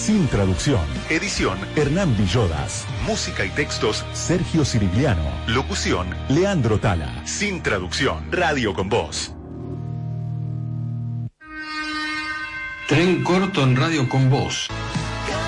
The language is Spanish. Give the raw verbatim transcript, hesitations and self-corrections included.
Sin traducción. Edición Hernán Villodas. Música y textos Sergio Cirigliano. Locución Leandro Tala. Sin traducción. Radio con Voz. Tren corto en Radio con Voz.